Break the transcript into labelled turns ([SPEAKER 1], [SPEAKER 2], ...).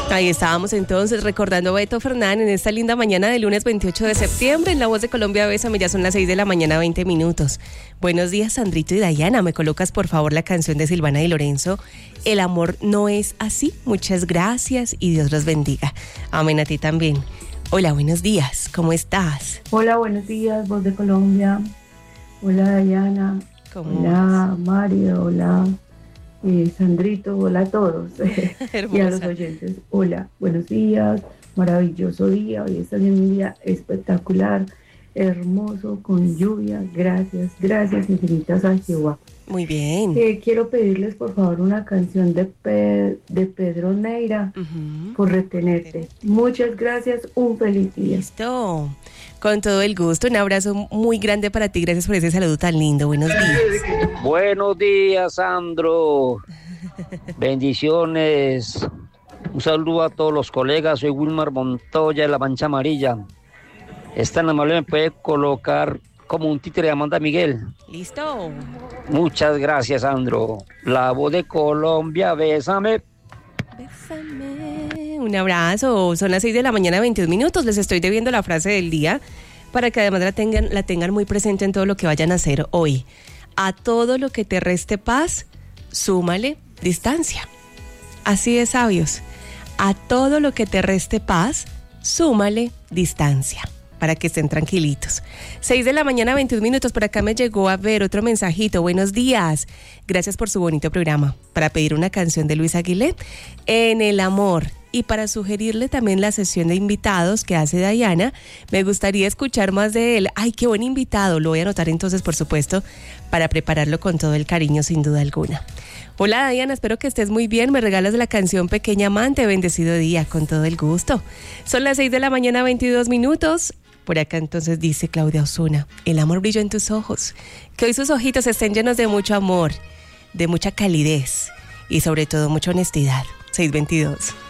[SPEAKER 1] Ahí estábamos entonces recordando a Beto Fernán en esta linda mañana del lunes 28 de septiembre. En La Voz de Colombia, Bésame, ya son las 6 de la mañana, 20 minutos. Buenos días, Sandrito y Dayana. ¿Me colocas, por favor, la canción de Silvana y Lorenzo? El amor no es así. Muchas gracias y Dios los bendiga. Amén, a ti también. Hola, buenos días. ¿Cómo estás?
[SPEAKER 2] Hola, buenos días, Voz de Colombia. Hola, Dayana. Hola, Mario. Hola, Sandrito. Hola a todos. Y a los oyentes. Hola, buenos días. Maravilloso día. Hoy está siendo un día espectacular, hermoso, con lluvia. Gracias, gracias infinitas a Jehová.
[SPEAKER 1] Muy bien.
[SPEAKER 2] Quiero pedirles, por favor, una canción de Pedro Neira, por retenerte. Muchas gracias, un feliz día.
[SPEAKER 1] Listo. Con todo el gusto, un abrazo muy grande para ti. Gracias por ese saludo tan lindo. Buenos días.
[SPEAKER 3] Buenos días, Sandro. Bendiciones. Un saludo a todos los colegas. Soy Wilmar Montoya de La Mancha Amarilla. Es tan amable, me puede colocar como un títere de Amanda Miguel.
[SPEAKER 1] Listo.
[SPEAKER 3] Muchas gracias, Sandro. La Voz de Colombia, bésame.
[SPEAKER 1] Bésame. Un abrazo. Son las 6 de la mañana, 21 minutos. Les estoy debiendo la frase del día para que además la tengan muy presente en todo lo que vayan a hacer hoy. A todo lo que te reste paz, súmale distancia. Así de sabios. A todo lo que te reste paz, súmale distancia. Para que estén tranquilitos. 6 de la mañana, 21 minutos. Por acá me llegó a ver otro mensajito. Buenos días. Gracias por su bonito programa. Para pedir una canción de Luis Aguilé, En el amor. Y para sugerirle también la sesión de invitados que hace Dayana, me gustaría escuchar más de él. ¡Ay, qué buen invitado! Lo voy a anotar entonces, por supuesto, para prepararlo con todo el cariño, sin duda alguna. Hola, Dayana, espero que estés muy bien. Me regalas la canción Pequeña Amante. Bendecido día, con todo el gusto. Son las 6 de la mañana, 22 minutos. Por acá entonces dice Claudia Osuna, el amor brilló en tus ojos. Que hoy sus ojitos estén llenos de mucho amor, de mucha calidez y sobre todo mucha honestidad. 6:22.